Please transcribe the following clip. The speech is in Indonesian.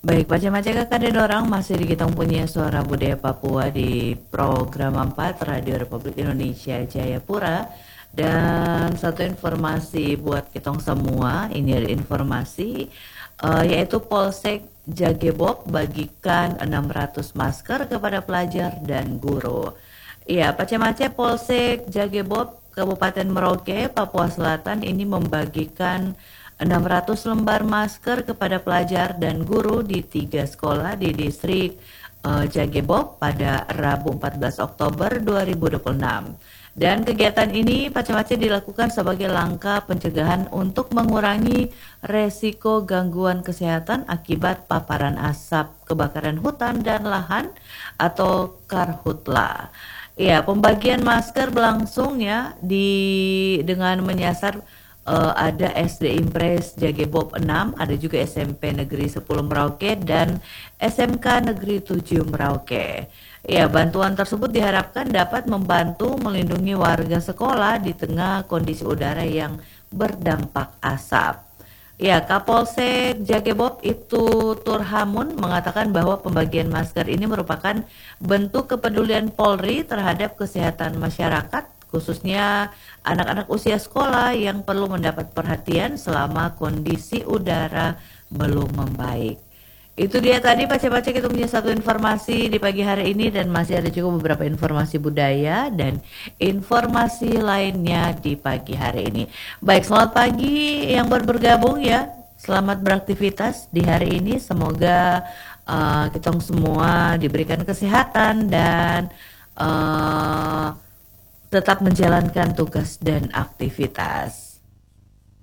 Baik, Pace-Mace Kakak dan orang masih di kita punya suara budaya Papua di program 4 Radio Republik Indonesia Jayapura. Dan satu informasi buat kita semua, ini ada informasi yaitu Polsek Jagebob bagikan 600 masker kepada pelajar dan guru. Iya, Pace-Mace Polsek Jagebob Kabupaten Merauke, Papua Selatan ini membagikan 600 lembar masker kepada pelajar dan guru di 3 sekolah di distrik Jagebob pada Rabu 14 Oktober 2026. Dan kegiatan ini Pace-Mace dilakukan sebagai langkah pencegahan untuk mengurangi resiko gangguan kesehatan akibat paparan asap kebakaran hutan dan lahan atau karhutla. Ya, pembagian masker berlangsung ya dengan menyasar ada SD Impres Jagebob 6, ada juga SMP Negeri 10 Merauke dan SMK Negeri 7 Merauke. Ya, bantuan tersebut diharapkan dapat membantu melindungi warga sekolah di tengah kondisi udara yang berdampak asap. Ya, Kapolsek Jagebob itu Turhamun mengatakan bahwa pembagian masker ini merupakan bentuk kepedulian Polri terhadap kesehatan masyarakat, khususnya anak-anak usia sekolah yang perlu mendapat perhatian selama kondisi udara belum membaik. Itu dia tadi Pace-Pace kita punya satu informasi di pagi hari ini dan masih ada juga beberapa informasi budaya dan informasi lainnya di pagi hari ini. Baik, selamat pagi yang baru bergabung ya. Selamat beraktivitas di hari ini. Semoga kita semua diberikan kesehatan dan tetap menjalankan tugas dan aktivitas.